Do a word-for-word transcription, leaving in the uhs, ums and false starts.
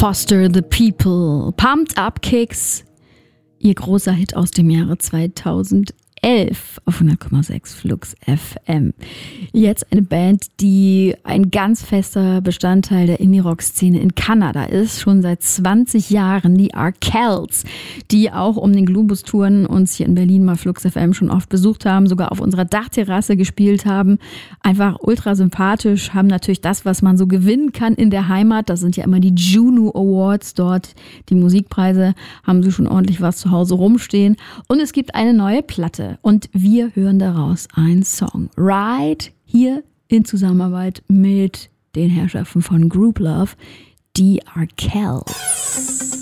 Foster the People, Pumped Up Kicks, ihr großer Hit aus dem Jahre zweitausendelf auf hundert Komma sechs Flux F M. Jetzt eine Band, die ein ganz fester Bestandteil der Indie-Rock-Szene in Kanada ist, schon seit zwanzig Jahren, die Arkells, die auch um den Globus-Touren uns hier in Berlin mal Flux F M schon oft besucht haben, sogar auf unserer Dachterrasse gespielt haben. Einfach ultra sympathisch, haben natürlich das, was man so gewinnen kann in der Heimat. Das sind ja immer die Juno Awards dort, die Musikpreise, haben sie schon ordentlich was zu Hause rumstehen. Und es gibt eine neue Platte. Und wir hören daraus einen Song. Ride, hier in Zusammenarbeit mit den Herrschaften von Group Love, die Arkells.